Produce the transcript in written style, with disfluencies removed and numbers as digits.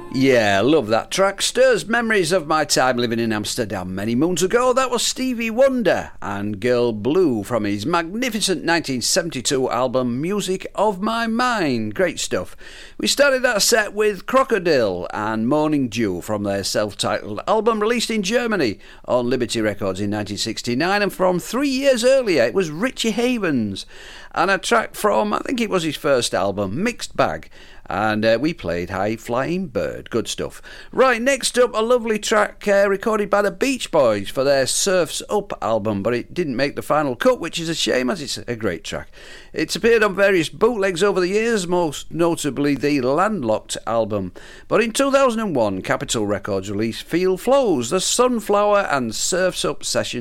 Yeah, love that track. Stirs memories of my time living in Amsterdam many moons ago. That was Stevie Wonder and Girl Blue from his magnificent 1972 album Music of My Mind. Great stuff. We started that set with Crocodile and Morning Dew from their self-titled album released in Germany on Liberty Records in 1969, and from 3 years earlier it was Richie Havens and a track from, I think it was his first album, Mixed Bag. And we played High Flying Bird. Good stuff. Right, next up, a lovely track recorded by the Beach Boys for their Surf's Up album, but it didn't make the final cut, which is a shame, as it's a great track. It's appeared on various bootlegs over the years, most notably the Landlocked album. But in 2001, Capitol Records released Feel Flows, the Sunflower and Surf's Up session